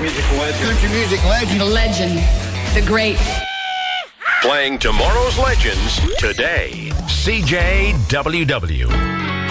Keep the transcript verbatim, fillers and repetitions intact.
music legend. Country music legend. The legend. The great. Playing tomorrow's legends today. C J W W.